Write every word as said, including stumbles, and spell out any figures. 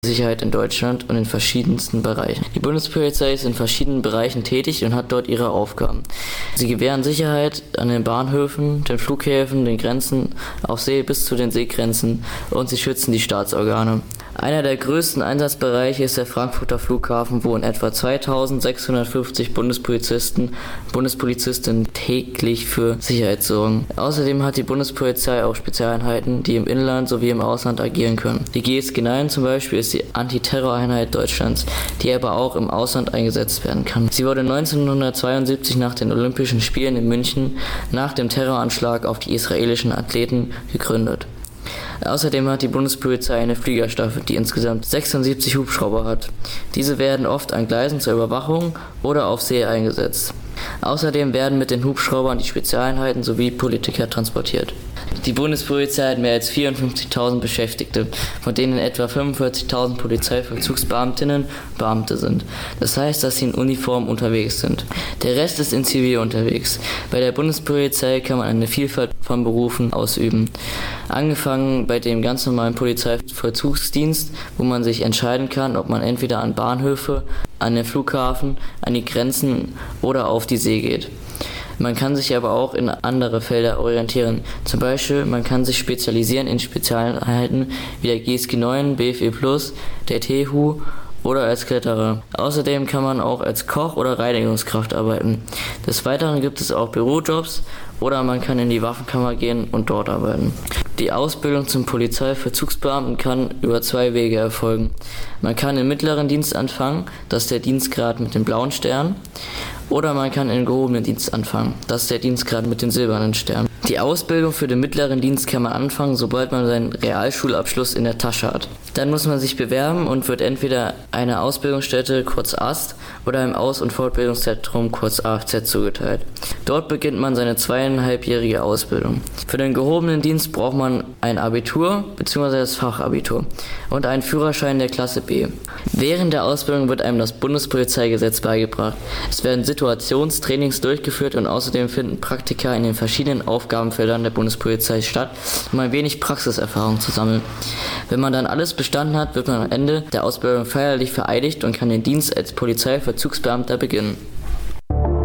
Sicherheit in Deutschland und in verschiedensten Bereichen. Die Bundespolizei ist in verschiedenen Bereichen tätig und hat dort ihre Aufgaben. Sie gewähren Sicherheit an den Bahnhöfen, den Flughäfen, den Grenzen auf See bis zu den Seegrenzen und sie schützen die Staatsorgane. Einer der größten Einsatzbereiche ist der Frankfurter Flughafen, wo in etwa zweitausendsechshundertfünfzig Bundespolizisten und Bundespolizistinnen täglich für Sicherheit sorgen. Außerdem hat die Bundespolizei auch Spezialeinheiten, die im Inland sowie im Ausland agieren können. Die G S G neun zum Beispiel ist die Antiterroreinheit Deutschlands, die aber auch im Ausland eingesetzt werden kann. Sie wurde neunzehnhundertzweiundsiebzig nach den Olympischen Spielen in München nach dem Terroranschlag auf die israelischen Athleten gegründet. Außerdem hat die Bundespolizei eine Fliegerstaffel, die insgesamt sechsundsiebzig Hubschrauber hat. Diese werden oft an Gleisen zur Überwachung oder auf See eingesetzt. Außerdem werden mit den Hubschraubern die Spezialeinheiten sowie Politiker transportiert. Die Bundespolizei hat mehr als vierundfünfzigtausend Beschäftigte, von denen etwa fünfundvierzigtausend Polizeivollzugsbeamtinnen und Beamte sind. Das heißt, dass sie in Uniform unterwegs sind. Der Rest ist in Zivil unterwegs. Bei der Bundespolizei kann man eine Vielfalt von Berufen ausüben. Angefangen bei dem ganz normalen Polizeivollzugsdienst, wo man sich entscheiden kann, ob man entweder an Bahnhöfe, an den Flughafen, an die Grenzen oder auf die See geht. Man kann sich aber auch in andere Felder orientieren. Zum Beispiel, man kann sich spezialisieren in Spezialeinheiten wie der G S G neun, B F E plus, der T H U oder als Kletterer. Außerdem kann man auch als Koch oder Reinigungskraft arbeiten. Des Weiteren gibt es auch Bürojobs oder man kann in die Waffenkammer gehen und dort arbeiten. Die Ausbildung zum Polizeivollzugsbeamten kann über zwei Wege erfolgen. Man kann im mittleren Dienst anfangen, das ist der Dienstgrad mit dem blauen Stern, oder man kann im gehobenen Dienst anfangen, das ist der Dienstgrad mit den silbernen Sternen. Die Ausbildung für den mittleren Dienst kann man anfangen, sobald man seinen Realschulabschluss in der Tasche hat. Dann muss man sich bewerben und wird entweder einer Ausbildungsstätte, kurz A S T, oder einem Aus- und Fortbildungszentrum, kurz A F Z, zugeteilt. Dort beginnt man seine zweieinhalbjährige Ausbildung. Für den gehobenen Dienst braucht man ein Abitur bzw. das Fachabitur und einen Führerschein der Klasse B. Während der Ausbildung wird einem das Bundespolizeigesetz beigebracht. Es werden Situationstrainings durchgeführt und außerdem finden Praktika in den verschiedenen Aufgabenfeldern der Bundespolizei statt, um ein wenig Praxiserfahrung zu sammeln. Wenn man dann alles bestanden hat, wird man am Ende der Ausbildung feierlich vereidigt und kann den Dienst als Polizeivollzugsbeamter beginnen.